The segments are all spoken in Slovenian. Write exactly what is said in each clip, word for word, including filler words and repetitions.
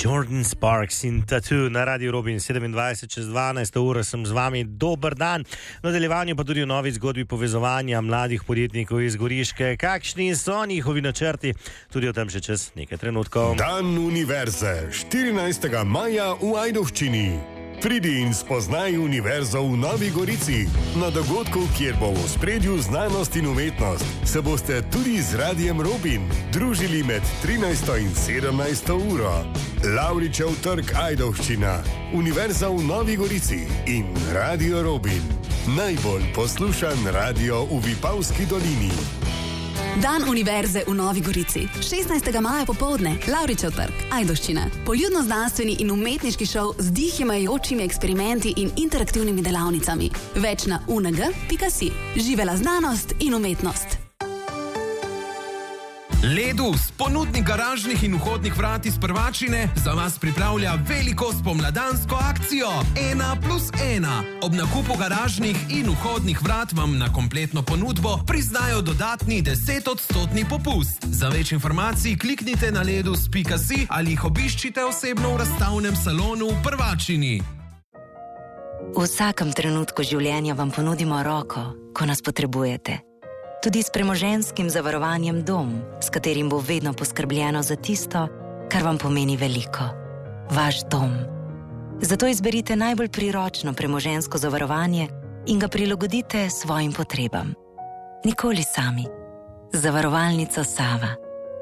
Jordan Sparks in Tattoo na Radio Robin, sedemindvajset čez dvanajsto uro sem z vami, dober dan. V nadaljevanju pa tudi o novi zgodbi povezovanja mladih podjetnikov iz Goriške. Kakšni so njihovi načrti? Tudi o tem še čez nekaj trenutkov. Dan univerze, štirinajstega maja v Ajdovščini. Pridi in spoznaj univerzo v Novi Gorici. Na dogodku, kjer bo v ospredju znanost in umetnost, se boste tudi z Radijem Robin družili med trinajsto in sedemnajsto uro. Lavričev trg Ajdovščina, Univerza v Novi Gorici in Radio Robin. Najbolj poslušan radio v Vipavski dolini. Dan univerze v Novi Gorici. šestnajstega maja popoldne, Lavričev trg, Ajdovščina. Poljudno-znanstveni in umetniški šov z dihimajočimi eksperimenti in interaktivnimi delavnicami. Več na u en ge pika si. Živela znanost in umetnost. Ledus, ponudnik garažnih in vhodnih vrat iz Prvačine, za vas pripravlja veliko spomladansko akcijo ena plus ena. Ob nakupu garažnih in vhodnih vrat vam na kompletno ponudbo priznajo dodatni desetodstotni popust. Za več informacij kliknite na ledus pika si ali jih obiščite osebno v razstavnem salonu v Prvačini. V vsakem trenutku življenja vam ponudimo roko, ko nas potrebujete. Tudi s premoženjskim zavarovanjem Dom, s katerim bo vedno poskrbljeno za tisto, kar vam pomeni veliko. Vaš dom. Zato izberite najbolj priročno premoženjsko zavarovanje in ga prilagodite svojim potrebam. Nikoli sami. Zavarovalnica Sava.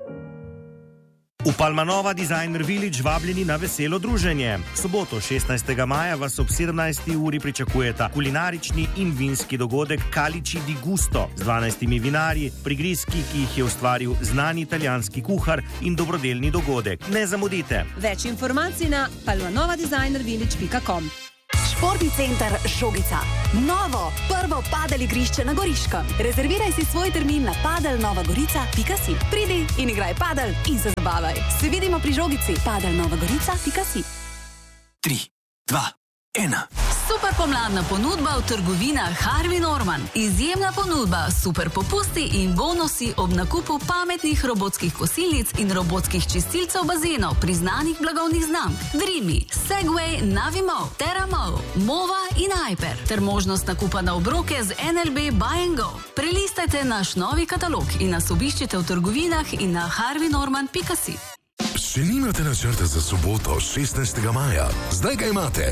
V Palmanova Designer Village vabljeni na veselo druženje. Soboto, šestnajstega maja, vas ob sedemnajsti uri pričakujeta kulinarični in vinski dogodek Calici di Gusto z dvanajstimi vinarji, prigrizki, ki jih je ustvaril znani italijanski kuhar, in dobrodelni dogodek. Ne zamudite. Več informacij na palmanova designer village pika com. Športni center Žogica. Novo, prvo padel igrišče na Goriškem. Rezerviraj si svoj termin na padel nova gorica pika si. Pridi in igraj padel in se zabavaj. Se vidimo pri Žogici. padel nova gorica pika si. tri, dva, ena. Super pomladna ponudba v trgovinah Harvey Norman. Izjemna ponudba, super popusti in bonusi ob nakupu pametnih robotskih kosilnic in robotskih čistilcev bazenov priznanih blagovnih znamk Dreamy, Segway, Navimo, Teramo, Mova in Hyper ter možnost nakupa na obroke z en el be Buy and Go. Prelistajte naš novi katalog in nas obiščite v trgovinah in na harvey norman pika si. Še nimate načrta za soboto, šestnajstega maja? Zdaj ga imate.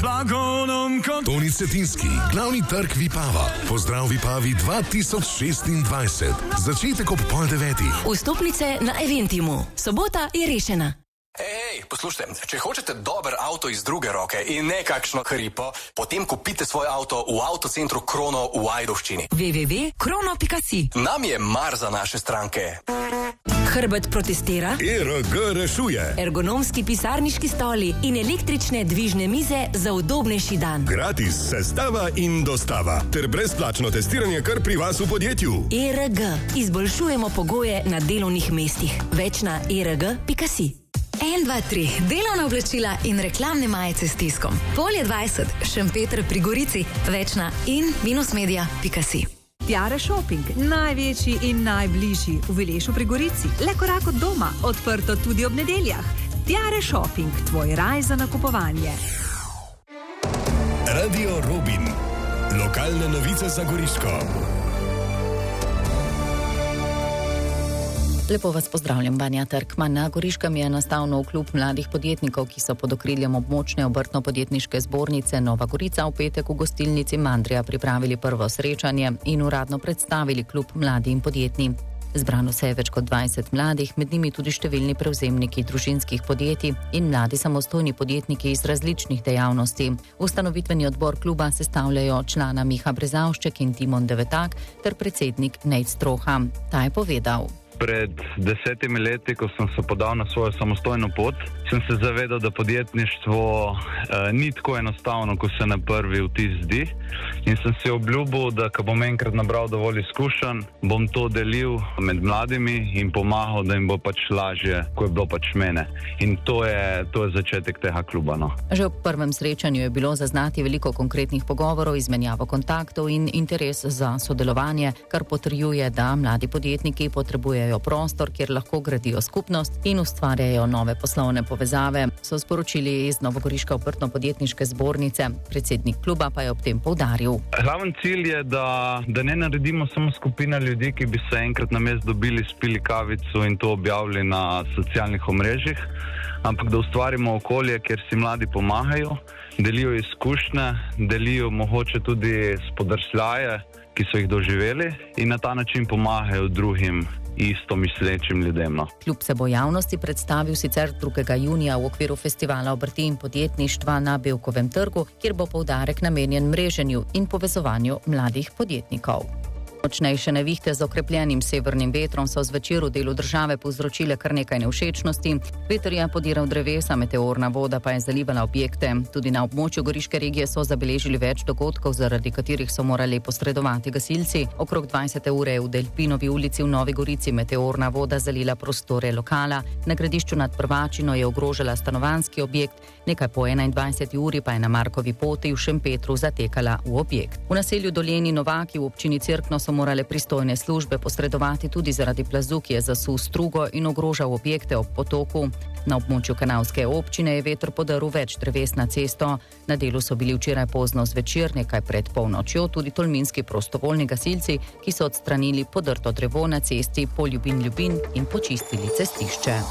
Toni Cetinski, glavni trg Vipava. Pozdrav Vipavi dva tisoč šestindvajset. Začetek ob pol devetih. Vstopnice na Eventimu. Sobota je rešena. Ej, poslušajte, če hočete dober avto iz druge roke in nekakšno hripo, potem kupite svoj avto v avtocentru Krono v Ajdovščini. w w w pika krono pika si. Nam je mar za naše stranke. Hrbet protestira, E R G rešuje. ergonomski pisarniški stoli in električne dvižne mize za udobnejši dan. Gratis sestava in dostava ter brezplačno testiranje kar pri vas v podjetju. E R G. Izboljšujemo pogoje na delovnih mestih. Več na e r g pika si. en, dva, tri. Delovna oblačila in reklamne majice s tiskom. Polje dvajset. Šempeter pri Gorici. Več na in minus media pika si. Tiare Shopping, največji in najbližji v Vilešu pri Gorici. Le korak od doma, odprto tudi ob nedeljah. Tiare Shopping, tvoj raj za nakupovanje. Radio Robin. Lokalne novice za Goriško. Lepo vas pozdravljam, Vanja Trkman. Na Goriškem je nastal nov klub mladih podjetnikov, ki so pod okriljem območne obrtno-podjetniške zbornice Nova Gorica v petek v gostilnici Mandrija pripravili prvo srečanje in uradno predstavili klub Mladi in podjetni. Zbrano se je več kot dvajset mladih, med njimi tudi številni prevzemniki družinskih podjetij in mladi samostojni podjetniki iz različnih dejavnosti. Ustanovitveni odbor kluba sestavljajo člana Miha Brezavšček in Timon Devetak ter predsednik Nejc Stroha. Ta je povedal. Pred desetimi leti, ko sem se podal na svojo samostojno pot, sem se zavedal, da podjetništvo eh, ni tako enostavno, kot se na prvi vtis zdi. In sem si obljubil, da ko bom enkrat nabral dovolj izkušenj, bom to delil med mladimi in pomagal, da jim bo pač lažje, ko je bilo pač mene. In to je, to je začetek tega kluba. No. Že v prvem srečanju je bilo zaznati veliko konkretnih pogovorov, izmenjavo kontaktov in interes za sodelovanje, kar potrjuje, da mladi podjetniki potrebujejo ponujajo prostor, kjer lahko gradijo skupnost in ustvarjajo nove poslovne povezave, so sporočili iz Novogoriške obrtno-podjetniške zbornice. Predsednik kluba pa je ob tem poudaril. Glaven cilj je, da, da ne naredimo samo skupina ljudi, ki bi se enkrat na mest dobili, spili kavico in to objavili na socialnih omrežjih, ampak da ustvarimo okolje, kjer si mladi pomagajo, delijo izkušnje, delijo mogoče tudi spodrsljaje, ki so jih doživeli in na ta način pomagajo drugim isto mislečim ljudem. No. Klub se bo javnosti predstavil sicer drugega junija v okviru festivala obrti in podjetništva na Bevkovem trgu, kjer bo poudarek namenjen mreženju in povezovanju mladih podjetnikov. Močnejše nevihte z okrepljenim severnim vetrom so zvečer v delu države povzročile kar nekaj nevšečnosti. Veter je podiral drevesa, meteorna voda pa je zalivala objekte. Tudi na območju Goriške regije so zabeležili več dogodkov, zaradi katerih so morali posredovati gasilci. Okrog dvajsete ure je v Delpinovi ulici v Novi Gorici meteorna voda zalila prostore lokala. Na Gradišču nad Prvačino je ogrožala stanovanjski objekt, nekaj po enaindvajseti uri pa je na Markovi poti v Šempetru zatekala v objekt. V naselju Doljeni Novaki v občini Cerkno so morale pristojne službe posredovati tudi zaradi plazu, ki je zasul strugo in ogrožal objekte ob potoku. Na območju Kanalske občine je veter podaril več dreves na cesto. Na delu so bili včeraj pozno zvečer, nekaj pred polnočjo, tudi tolminski prostovoljni gasilci, ki so odstranili podrto drevo na cesti po Ljubin-Ljubin in počistili cestišče.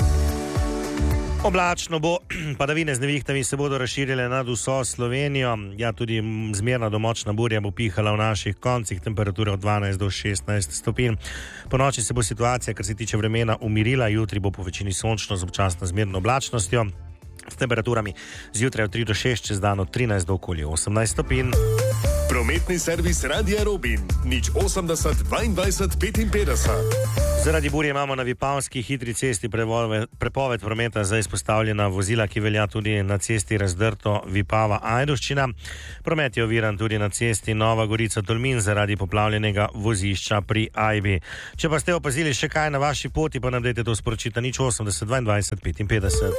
Oblačno bo, padavine z nevihtami se bodo razširile nad vso Slovenijo. Ja, tudi zmerna do močna burja bo pihala v naših koncih, temperatura od dvanajst do šestnajst stopinj. Po noči se bo situacija, kar se tiče vremena, umirila, jutri bo po večini sončno z občasno zmerno oblačnostjo, s temperaturami zjutraj od tri do šest, čez dan od trinajst do okoli osemnajst stopinj. Prometni servis Radia Robin, nič osemdeset dvaindvajset petinpetdeset. Zaradi burje imamo na Vipavski hitri cesti prepoved prometa za izpostavljena vozila, ki velja tudi na cesti Razdrto Vipava-Ajdovščina. Promet je oviran tudi na cesti Nova Gorica-Tolmin zaradi poplavljenega vozišča pri Ajbi. Če pa ste opazili še kaj na vaši poti, pa nam dajte to sporočiti na nič osemdeset dvaindvajset petinpetdeset.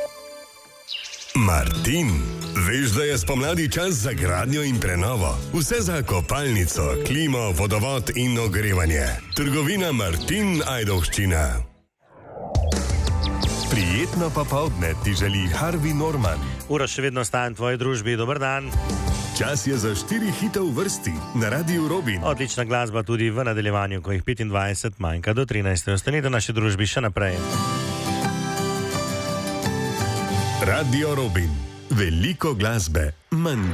Martin, veš, da je spomladi čas za gradnjo in prenovo. Vse za kopalnico, klimo, vodovod in ogrevanje. Trgovina Martin Ajdovščina. Prijetno popoldne ti želi Harvey Norman. Ura še vedno stajem tvoji družbi, dober dan. Čas je za štiri hite v vrsti na Radiu Robin. Odlična glasba tudi v nadaljevanju, ko jih petindvajset manjka do trinajst. Ostanite v naši družbi še naprej. Radio Robin. Veliko glasbe, manj